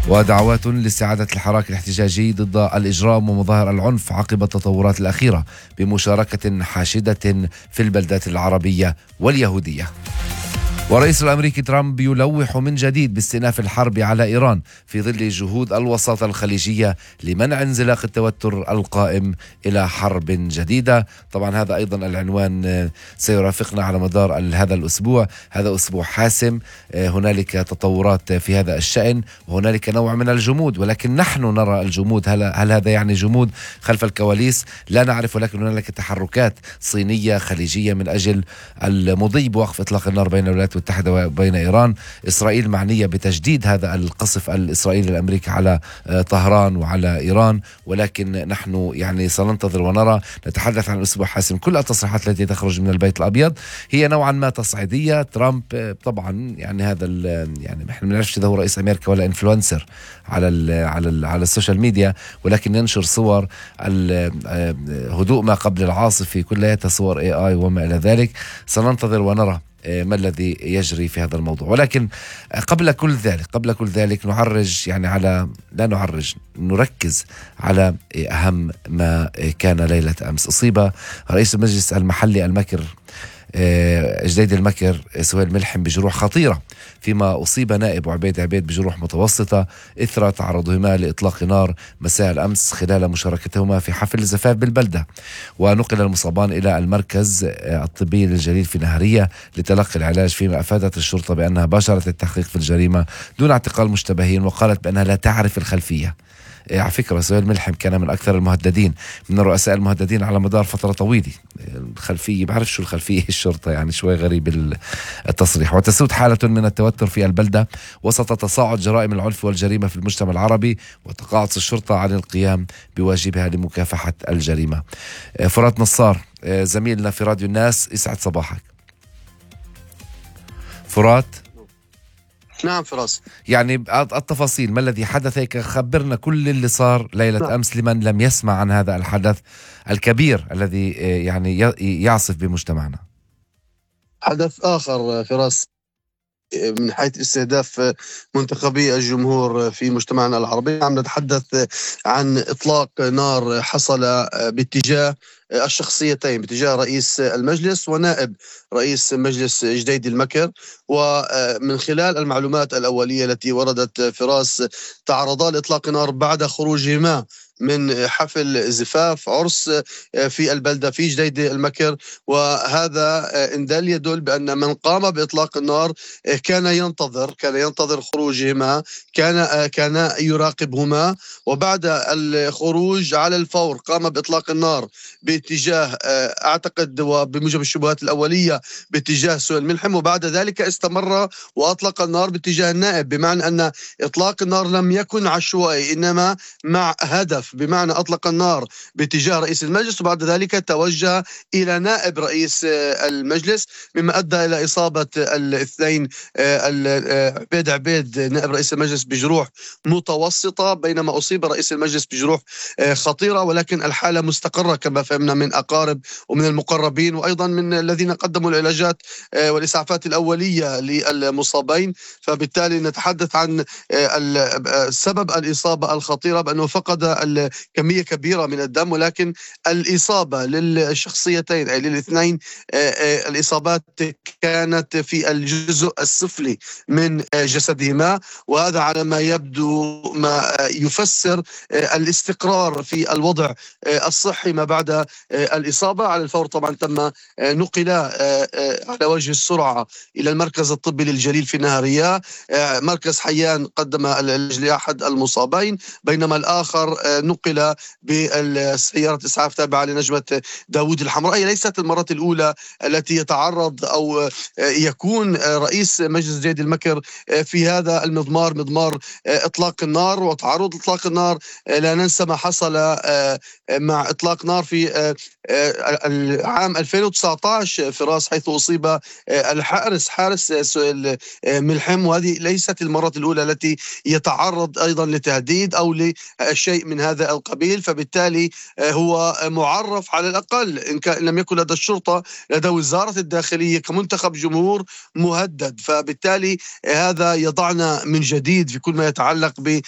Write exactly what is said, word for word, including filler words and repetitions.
ودعوات لاستعادة الحراك الاحتجاجي ضد الإجرام ومظاهر العنف عقب التطورات الأخيرة بمشاركة حاشدة في البلدات العربية واليهودية. والرئيس الأمريكي ترامب يلوح من جديد باستئناف الحرب على إيران في ظل جهود الوساطة الخليجية لمنع انزلاق التوتر القائم إلى حرب جديدة. طبعا هذا أيضا العنوان سيرافقنا على مدار هذا الأسبوع. هذا أسبوع حاسم، هنالك تطورات في هذا الشأن وهنالك نوع من الجمود، ولكن نحن نرى الجمود. هل, هل هذا يعني جمود خلف الكواليس؟ لا نعرف، ولكن هنالك تحركات صينية خليجية من أجل المضي بوقف إطلاق النار بين الولايات المتحدة وبين إيران. إسرائيل معنية بتجديد هذا القصف الإسرائيلي الأمريكي على طهران وعلى إيران، ولكن نحن يعني سننتظر ونرى. نتحدث عن أسبوع حاسم. كل التصريحات التي تخرج من البيت الأبيض هي نوعا ما تصعيدية. ترامب طبعا يعني هذا يعني احنا ما نعرفش إذا هو رئيس أمريكا ولا إنفلونسر على ال على ال على السوشيال ميديا، ولكن ينشر صور هدوء ما قبل العاصفة كلها صور اي اي وما إلى ذلك. سننتظر ونرى ما الذي يجري في هذا الموضوع. ولكن قبل كل ذلك قبل كل ذلك نعرج يعني على لا نعرج نركز على أهم ما كان ليلة أمس. أصيب رئيس المجلس المحلي المكر جديد المكر سهيل ملحم بجروح خطيرة، فيما أصيب نائب عبيد عبيد بجروح متوسطة إثر تعرضهما لإطلاق نار مساء الأمس خلال مشاركتهما في حفل زفاف بالبلدة. ونقل المصابان إلى المركز الطبي للجليل في نهرية لتلقي العلاج، فيما أفادت الشرطة بأنها باشرت التحقيق في الجريمة دون اعتقال مشتبهين، وقالت بأنها لا تعرف الخلفية. على فكرة سهيل ملحم كان من أكثر المهددين، من الرؤساء المهددين على مدار فترة طويلة. الخلفية بعرف شو الخلفية الشرطة، يعني شوي غريب التصريح. وتسود حالة من التوتر في البلدة وسط تصاعد جرائم العنف والجريمة في المجتمع العربي وتقاعس الشرطة عن القيام بواجبها لمكافحة الجريمة. فرات نصار زميلنا في راديو الناس، يسعد صباحك. فرات. نعم فراس، يعني التفاصيل ما الذي حدث؟ هيك خبرنا كل اللي صار ليلة نعم. أمس لمن لم يسمع عن هذا الحدث الكبير الذي يعني يعصف بمجتمعنا. حدث آخر فراس من حيث استهداف منتخبي الجمهور في مجتمعنا العربي. عم نتحدث عن إطلاق نار حصل باتجاه الشخصيتين، باتجاه رئيس المجلس ونائب رئيس مجلس جديد المكر. ومن خلال المعلومات الأولية التي وردت فراس، تعرضا لإطلاق نار بعد خروجهما من حفل زفاف عرس في البلدة في جديد المكر، وهذا إن دل يدل بأن من قام بإطلاق النار كان ينتظر كان ينتظر خروجهما، كان كان يراقبهما، وبعد الخروج على الفور قام بإطلاق النار باتجاه أعتقد وبموجب الشبهات الأولية باتجاه سهيل ملحم، وبعد ذلك استمر وأطلق النار باتجاه النائب، بمعنى أن إطلاق النار لم يكن عشوائي إنما مع هدف، بمعنى أطلق النار باتجاه رئيس المجلس وبعد ذلك توجه إلى نائب رئيس المجلس، مما أدى إلى إصابة الاثنين عبيد عبيد نائب رئيس المجلس بجروح متوسطة، بينما أصيب رئيس المجلس بجروح خطيرة، ولكن الحالة مستقرة كما فهمنا من أقارب ومن المقربين وأيضا من الذين قدموا العلاجات والإسعافات الأولية للمصابين. فبالتالي نتحدث عن سبب الإصابة الخطيرة بأنه فقد كمية كبيرة من الدم، ولكن الإصابة للشخصيتين أي للاثنين الإصابات كانت في الجزء السفلي من جسدهما، وهذا على ما يبدو ما يفسر الاستقرار في الوضع الصحي ما بعد الإصابة. على الفور طبعا تم نقلا على وجه السرعة إلى المركز الطبي للجليل في نهرية. مركز حيان قدم العلاج لأحد المصابين، بينما الآخر نقل بالسيارة إسعاف تابعة لنجمة داود الحمراء. هي ليست المرة الأولى التي يتعرض أو يكون رئيس مجلس جديد المكر في هذا المضمار، مضمار إطلاق النار وتعرض إطلاق النار. لا ننسى ما حصل مع إطلاق نار في العام ألفين وتسعة عشر فراس، حيث أصيب الحارس حارس سهيل ملحم، وهذه ليست المرة الأولى التي يتعرض أيضا لتهديد أو لشيء من هذا القبيل. فبالتالي هو معرف على الأقل إن كان لم يكن لدى الشرطة لدى وزارة الداخلية كمنتخب جمهور مهدد. فبالتالي هذا يضعنا من جديد في كل ما يتعلق